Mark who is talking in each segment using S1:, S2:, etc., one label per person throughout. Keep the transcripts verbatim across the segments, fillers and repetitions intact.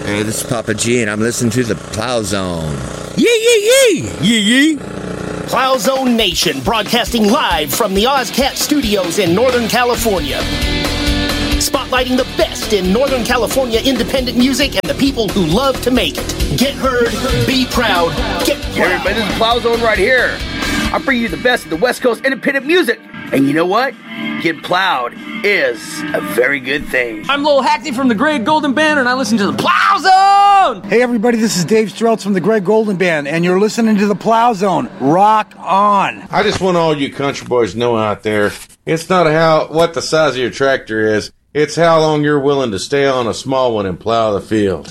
S1: Hey, this is Papa G, and I'm listening to the Plow Zone. Yee, yee, yee! Yee, yee!
S2: Plow Zone Nation, broadcasting live from the Ozcat Studios in Northern California. Spotlighting the best in Northern California independent music and the people who love to make it. Get heard, be proud, get proud.
S3: Hey everybody, this is Plow Zone right here. I bring you the best of the West Coast independent music. And you know what? Get plowed is a very good thing.
S4: I'm Lowell Hackney from the Greg Golden Band, and I listen to the Plow Zone!
S5: Hey everybody, this is Dave Streltz from the Greg Golden Band, and you're listening to the Plow Zone. Rock on!
S6: I just want all you country boys to know out there, it's not how what the size of your tractor is, it's how long you're willing to stay on a small one and plow the field.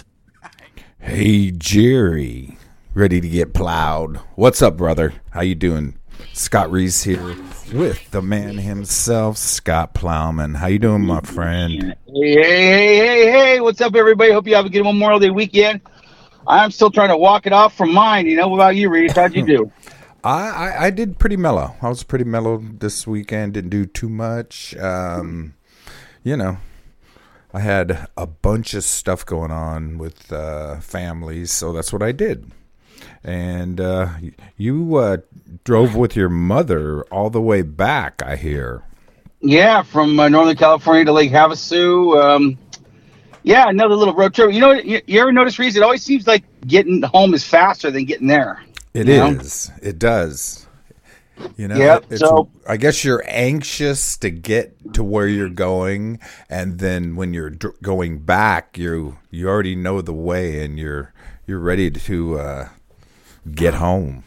S7: Hey Jerry, ready to get plowed? What's up, brother? How you doing? Scott Reese here with the man himself, Scott Plowman. How you doing, my friend?
S8: Hey, hey, hey, hey, hey. What's up, everybody? Hope you have a good Memorial Day weekend. I'm still trying to walk it off from mine. You know, what about you, Reese? How'd you do?
S7: I, I, I did pretty mellow. I was pretty mellow this weekend. Didn't do too much. Um, you know, I had a bunch of stuff going on with uh, families, so that's what I did. And uh, you uh, drove with your mother all the way back, I hear.
S8: Yeah, from uh, Northern California to Lake Havasu. Um, yeah, another little road trip. You know, you, you ever notice, Reese, it always seems like getting home is faster than getting there.
S7: It is. Know? It does. You know,
S8: yep,
S7: it's,
S8: so
S7: I guess you're anxious to get to where you're going, and then when you're dr- going back, you you already know the way, and you're you're ready to uh, get home.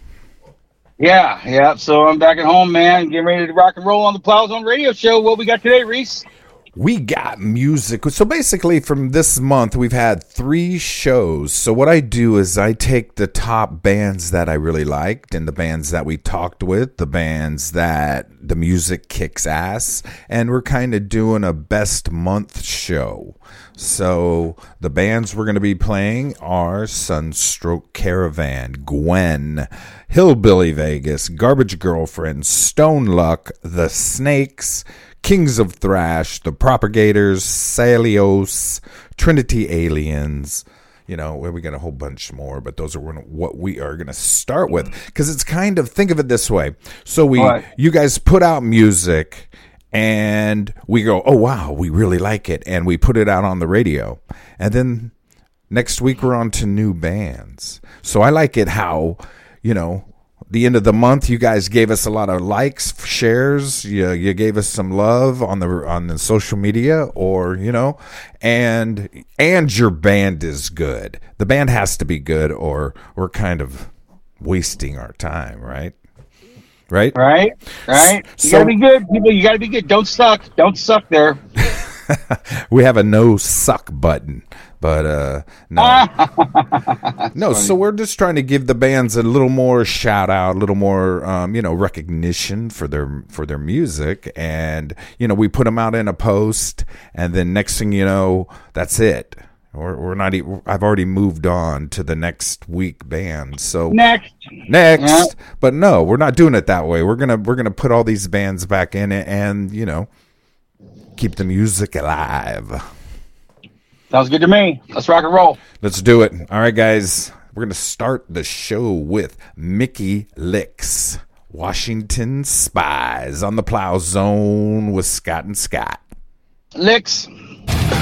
S8: Yeah, yeah. So I'm back at home, man. Getting ready to rock and roll on the Plow Zone radio show. What we got today, Reese?
S7: We got music. So basically from this month, we've had three shows. So what I do is I take the top bands that I really liked and the bands that we talked with, the bands that the music kicks ass, and we're kind of doing a best month show. So the bands we're going to be playing are Sunstroke Caravan, Gwen, Hillbilly Vegas, Garbage Girlfriend, Stone Luck, The Snakes, Kings of Thrash, The Propagators, Salios, Trinity Aliens. You know, we got a whole bunch more, but those are what we are going to start with. Because it's kind of, think of it this way. So we, right. you guys put out music, and we go, oh, wow, we really like it. And we put it out on the radio. And then next week, we're on to new bands. So I like it how, you know, the end of the month, you guys gave us a lot of likes, shares. You, you gave us some love on the on the social media, or you know, and and your band is good. The band has to be good, or we're kind of wasting our time, right? Right?
S8: Right? Right? You so, gotta be good, people. You gotta be good. Don't suck. Don't suck there.
S7: We have a no suck button. But uh, no, no. So we're just trying to give the bands a little more shout out, a little more, um, you know, recognition for their for their music, and you know, we put them out in a post, and then next thing you know, that's it. We're, we're not. I've already moved on to the next week band. So
S8: next,
S7: next.
S8: Yeah.
S7: But no, we're not doing it that way. We're gonna we're gonna put all these bands back in it, and you know, keep the music alive.
S8: Sounds good to me. Let's rock and roll.
S7: Let's do it. All right, guys. We're going to start the show with Mickey Licks, Washington Spies on the Plow Zone with Scott and Scott.
S8: Licks.